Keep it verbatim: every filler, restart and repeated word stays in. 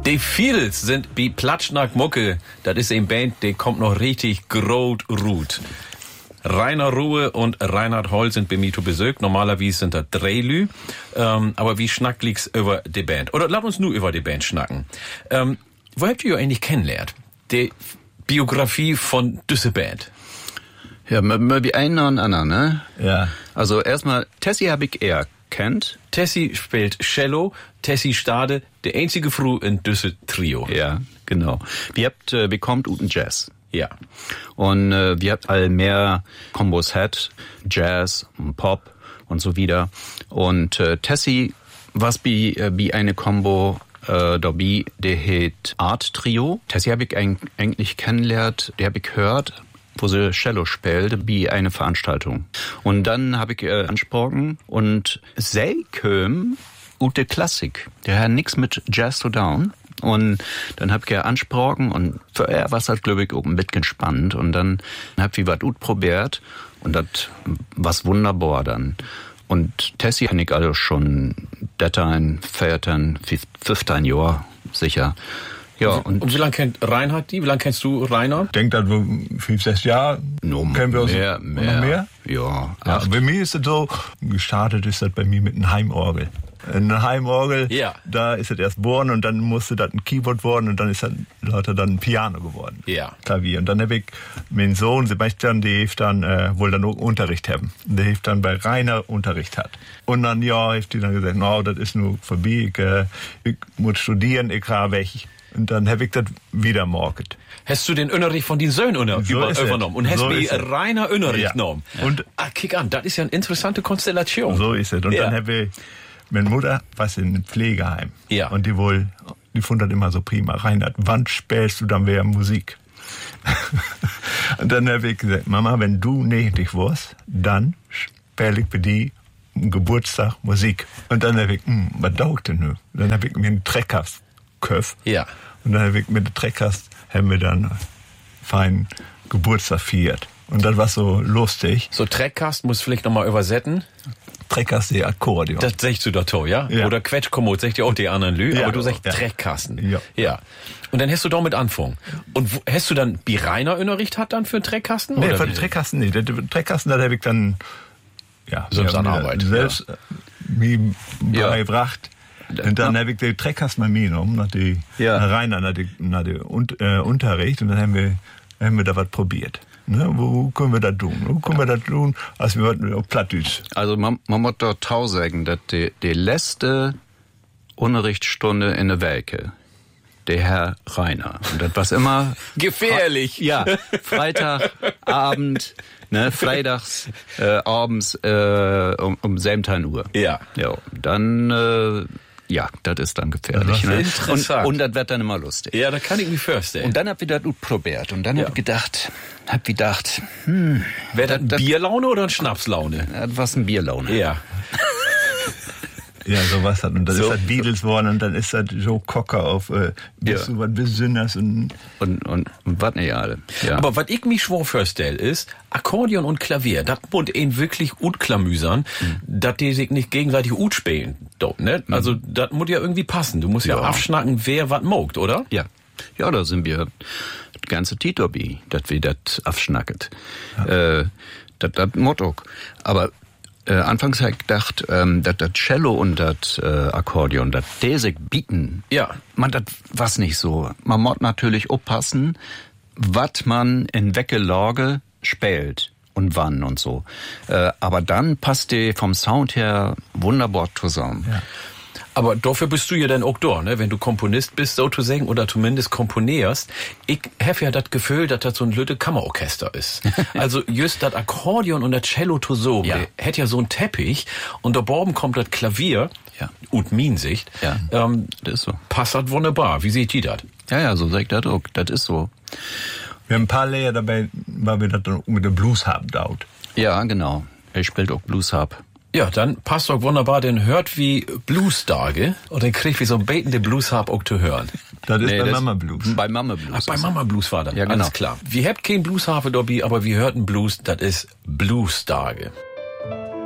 Die Fiedels sind wie Platschnack Mucke. Das ist ein Band, der kommt noch richtig grot ruht. Rainer Ruhe und Reinhard Holl sind bei mir zu Besuch. Normalerweise sind das drei Lü. Ähm, aber wie schnackt liegt's über die Band? Oder lass uns nur über die Band schnacken. Ähm, wo habt ihr eigentlich kennengelernt? Die Biografie von diese Band? Ja, mal wie einen und anderen, ne? Ja. Also erstmal, Tessie habe ich eher kennt. Tessie spielt Cello, Tessie Stade, der einzige Frau in diese Trio. Ja, genau. Wir habt, äh, bekommt Uten Jazz. Ja. Und äh, wir habt all mehr Kombos hat, Jazz und Pop und so wieder. Und äh, Tessie, was wie, äh, wie eine Kombo äh, dabei, der heißt Art Trio. Tessie habe ich eigentlich kennengelernt, der habe ich gehört, wo sie Cello spielt, wie eine Veranstaltung. Und dann habe ich äh, ansprochen und sie kam Ute Klassik. Der hat nix mit Jazz zu down. Und dann hab ich ja ansprochen und für er war es halt, glaube ich, auch ein bisschen spannend. Und dann hab ich was gut probiert und das war's wunderbar dann. Und Tessie kann ich also schon dein, vierten, fünften Jahr sicher. Ja, und, und wie lange kennt Reinhard die? Wie lange kennst du Rainer? Ich denke, dass wir fünf, sechs Jahre kennen wir uns mehr, mehr. noch mehr. Ja, ja, bei mir ist es so, gestartet ist das bei mir mit einem Heimorgel. Eine Heimorgel, ja. Da ist es erst geboren und dann musste das ein Keyboard worden und dann ist das Leute dann ein Piano geworden. Ja. Klavier. Und dann habe ich meinen Sohn Sebastian, der hilft dann, äh, wohl dann auch Unterricht haben. Der hilft dann bei Rainer Unterricht hat. Und dann, ja, hilft die dann gesagt, no, das ist nur vorbei, ich, äh, ich muss studieren, ich kann weg. Und dann habe ich das wieder morget. Hast du den Unterricht von den Söhnen unter, so über, übernommen? Und hast so mir Rainer Unterricht ja. genommen? Und, ah, kick an, das ist ja eine interessante Konstellation. So ist es. Und ja. dann habe ich, meine Mutter war in einem Pflegeheim. Ja. Und die wohl, die fand das immer so prima. Reinhard, wann spielst du dann wieder Musik? Und dann habe ich gesagt, Mama, wenn du neunzig wirst, dann spiele ich bei dir am Geburtstag Musik. Und dann habe ich, hm, was dauert denn nun? Dann habe ich mir einen Treckers gekauft. Ja. Und dann habe ich mit dem Treckers, haben wir dann feinen Geburtstag gefeiert. Und das war so lustig. So Treckkast muss vielleicht nochmal übersetzen. Treckers, die Akkordeon. Das sagst du doch to, ja? Ja. Oder Quetschkommod, sagt ja auch die anderen Lü, Ja, aber du sagst ja. Treckkasten. Ja. Ja. Und dann hast du damit angefangen. Und wo, hast du dann wie Rainer Unterricht hat dann für einen Treckkasten? Nee, oder? für den Treckkasten nicht. Den Treckkasten, da habe ich dann, ja, Selbst ja, an mir Arbeit, Selbst ja. mir Ja. beigebracht. Und dann habe ich den Treckkasten mal mitgenommen, nach die, Ja. nach Rainer, nach die, nach die und, äh, Unterricht. Und dann haben wir, haben wir da was probiert. Ne, wo können wir das tun? Wo können wir das tun, als wir auf Plattdeutsch? Also man, man muss da tau sagen, dass die, die letzte Unterrichtsstunde in der Werke, der Herr Rainer, und das war immer Gefährlich. Ja, Freitagabend, ne, freitags äh, abends äh, um, um siebzehn Uhr. Ja. Ja, dann äh, ja, das ist dann gefährlich. Das ist Ne? interessant. Und, und das wird dann immer lustig. Ja, da kann ich mir vorstellen. Und dann hab ich das gut probiert. Und dann Ja. hab ich gedacht, hab gedacht, hm, wäre das das- Bierlaune oder ein Schnapslaune? das war ein Bierlaune. Ja. Ja, sowas hat. Und dann So. ist das Beatles worden und dann ist das Joe Cocker auf, äh, bist Ja. du was Besonderes und, Und, und, und was nicht alle. Ja. Aber was ich mich schwor vorstelle, ist, Akkordeon und Klavier, das muss ihn wirklich gut klamüsern, Mhm. dass die sich nicht gegenseitig gut spielen. Doch, ne? Also, das muss ja irgendwie passen. Du musst ja, Ja. abschnacken, wer was mogt, oder? Ja. Ja, da sind wir das ganze Titobi, dass wir das abschnacket. Ja. Äh, das, das Motto. Aber äh, anfangs hab ich gedacht, ähm, dass das Cello und das äh, Akkordeon, das Desig bieten, Ja. man, das was nicht so. Man muss natürlich aufpassen, was man in welche Lage spielt und wann und so. Äh, aber dann passt die vom Sound her wunderbar zusammen. ja. Aber dafür bist du ja dann auch da, ne? Wenn du Komponist bist, so zu sagen, oder zumindest komponierst. Ich habe ja das Gefühl, dass das so ein lütte Kammerorchester ist. Also just das Akkordeon und das Cello zusammen, Ja. der hätte ja so einen Teppich und da oben kommt das Klavier, Ja. und Minsicht, Ja. ähm, Das ist so. passt das wunderbar. Wie sieht die das? Ja, ja, so sag ich das auch. Das ist so. Wir haben ein paar Lehrer dabei, weil wir das dann mit dem Blues haben dauert. Ja, genau. Er spielt auch Blues Harp. Ja, dann passt doch wunderbar, den hört wie Blues-Tage und dann kriegt wie so ein betende Blues-Harp auch zu hören. Das ist Nee, bei das- Mama Blues. Bei Mama Blues. Ach, bei Mama Blues war das. Ja, genau. Alles klar. Wir habt kein Blues-Harfe dabei, aber wir hörten Blues, das ist Blues-Tage.